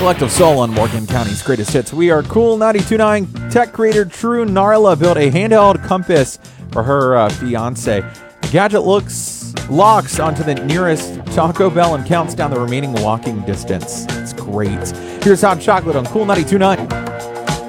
Collective Soul on Morgan County's greatest hits. We are Cool 92.9. Tech creator True Narla built a handheld compass for her fiance. The gadget locks onto the nearest Taco Bell and counts down the remaining walking distance. It's great. Here's Hot Chocolate on Cool 92.9.